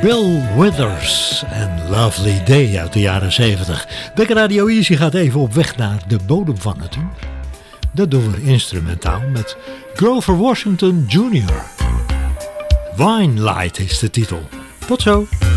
Bill Withers en Lovely Day uit de jaren 70. Becker Radio Easy gaat even op weg naar de bodem van het uur. Dat doen we instrumentaal met Grover Washington Jr. Wine Light is de titel. Tot zo!